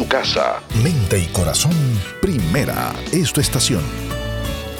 casa. Mente y corazón, primera es tu estación.